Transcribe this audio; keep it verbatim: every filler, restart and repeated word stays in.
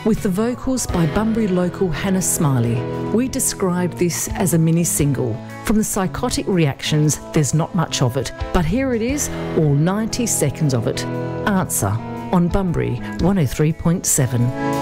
with the vocals by Bunbury local Hannah Smiley. We described this as a mini single. From the psychotic reactions, there's not much of it, but here it is, all ninety seconds of it. Answer on Bunbury one oh three point seven.